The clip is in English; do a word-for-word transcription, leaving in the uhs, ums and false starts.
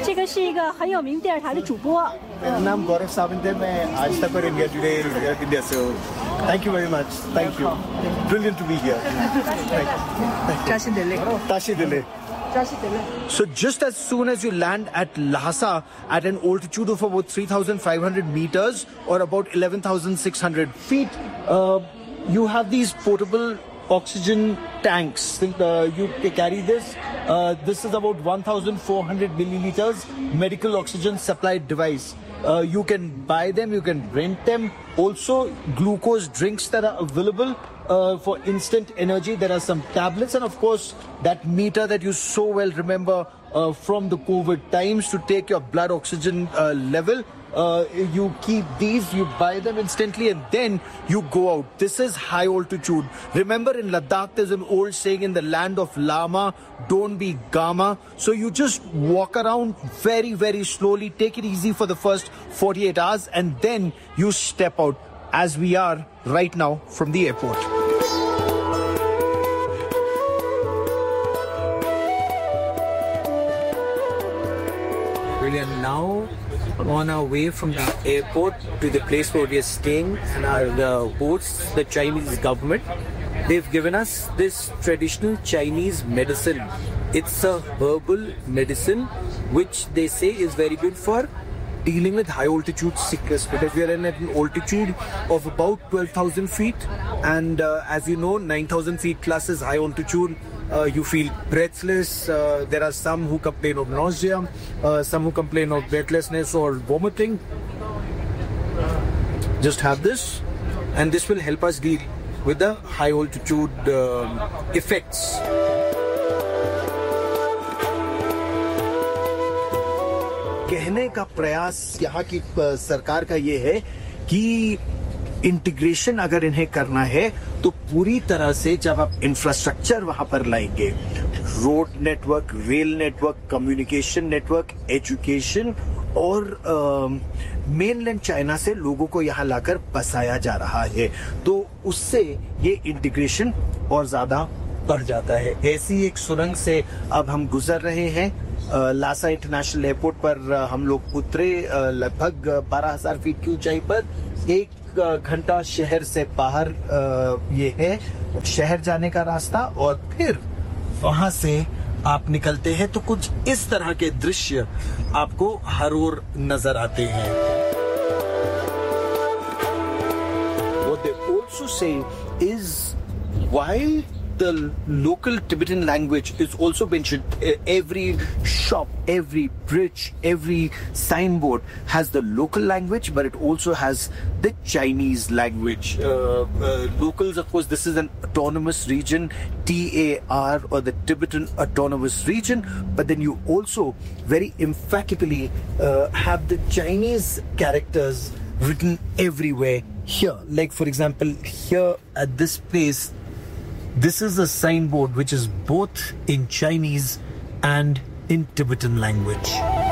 这个是一个很有名电视台的主播。 मेरा नाम गौरव सावंत है मैं आज तक और इंडिया टुडे इंडिया से हूँ thank you very much thank you brilliant to be here Tashi Dele. Tashi Dele. So just as soon as you land at Lhasa at an altitude of about three thousand five hundred meters or about eleven thousand six hundred feet, uh, you have these portable oxygen tanks. Uh, you carry this. Uh, this is about one thousand four hundred milliliters medical oxygen supply device. Uh, you can buy them, you can rent them. Also, glucose drinks that are available uh, for instant energy. There are some tablets, and of course, that meter that you so well remember uh, from the COVID times to take your blood oxygen uh, level. Uh, you keep these, you buy them instantly, and then you go out. This is high altitude. Remember, in Ladakh, there's an old saying, in the land of Lama, don't be Gama. So you just walk around very, very slowly, take it easy for the first forty-eight hours, and then you step out, as we are right now from the airport. We are now on our way from the airport to the place where we are staying, and our uh, hosts, the Chinese government, they've given us this traditional Chinese medicine. It's a herbal medicine which they say is very good for dealing with high altitude sickness, because we are in at an altitude of about twelve thousand feet, and uh, as you know, nine thousand feet plus is high altitude. Uh, you feel breathless. Uh, there are some who complain of nausea, uh, some who complain of breathlessness or vomiting. Just have this, and this will help us deal with the high altitude uh, effects. कहने का प्रयास यहाँ की सरकार का ये है कि इंटीग्रेशन अगर इन्हें करना है तो पूरी तरह से जब आप इंफ्रास्ट्रक्चर वहां पर लाएंगे, road network, rail network, communication network, education और मेनलैंड चाइना से लोगों को यहाँ लाकर बसाया जा रहा है, तो उससे ये इंटीग्रेशन और ज्यादा बढ़ जाता है। ऐसी एक सुरंग से अब हम गुजर रहे हैं। लासा इंटरनेशनल एयरपोर्ट पर हम लोग उतरे लगभग बारह हजार फीट की ऊंचाई पर। एक घंटा शहर से बाहर ये है शहर जाने का रास्ता, और फिर वहां से आप निकलते हैं तो कुछ इस तरह के दृश्य आपको हर ओर नजर आते हैं। What they also say is, while the local Tibetan language is also mentioned, every shop, every bridge, every signboard has the local language, but it also has the Chinese language. Uh, uh, locals, of course, this is an autonomous region, T A R, or the Tibetan Autonomous Region, but then you also very emphatically uh, have the Chinese characters written everywhere here. Like, for example, here at this place, this is a signboard which is both in Chinese and in Tibetan language.